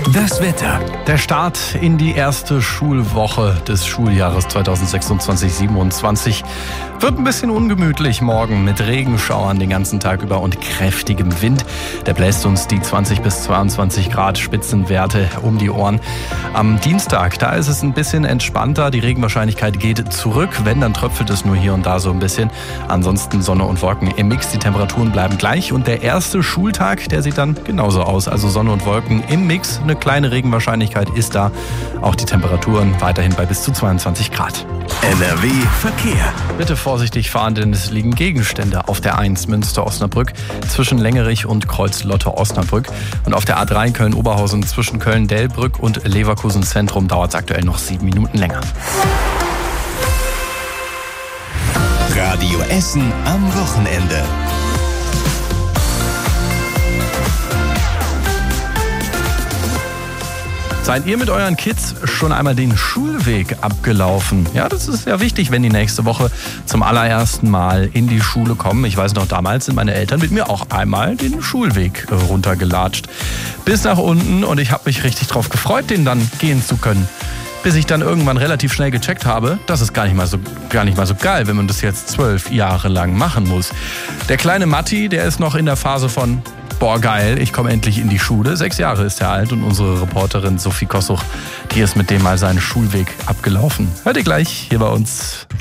Das Wetter. Der Start in die erste Schulwoche des Schuljahres 2026/27 wird ein bisschen ungemütlich morgen mit Regenschauern den ganzen Tag über und kräftigem Wind. Der bläst uns die 20 bis 22 Grad Spitzenwerte um die Ohren. Am Dienstag, da ist es ein bisschen entspannter. Die Regenwahrscheinlichkeit geht zurück. Wenn, dann tröpfelt es nur hier und da so ein bisschen. Ansonsten Sonne und Wolken im Mix. Die Temperaturen bleiben gleich. Und der erste Schultag, der sieht dann genauso aus. Also Sonne und Wolken im Mix. Eine kleine Regenwahrscheinlichkeit ist da. Auch die Temperaturen weiterhin bei bis zu 22 Grad. NRW Verkehr. Bitte vorsichtig fahren, denn es liegen Gegenstände auf der 1 Münster-Osnabrück zwischen Längerich und Kreuz-Lotte-Osnabrück. Und auf der A3 Köln-Oberhausen zwischen Köln-Delbrück und Leverkusen Zentrum dauert es aktuell noch 7 Minuten länger. Radio Essen am Wochenende. Seid ihr mit euren Kids schon einmal den Schulweg abgelaufen? Ja, das ist ja wichtig, wenn die nächste Woche zum allerersten Mal in die Schule kommen. Ich weiß noch, damals sind meine Eltern mit mir auch einmal den Schulweg runtergelatscht. Bis nach unten, und ich habe mich richtig drauf gefreut, den dann gehen zu können. Bis ich dann irgendwann relativ schnell gecheckt habe, das ist gar nicht mal so geil, wenn man das jetzt 12 Jahre lang machen muss. Der kleine Matti, der ist noch in der Phase von: Boah, geil, ich komme endlich in die Schule. 6 Jahre ist er alt, und unsere Reporterin Sophie Kossuch, die ist mit dem mal seinen Schulweg abgelaufen. Hört ihr gleich hier bei uns.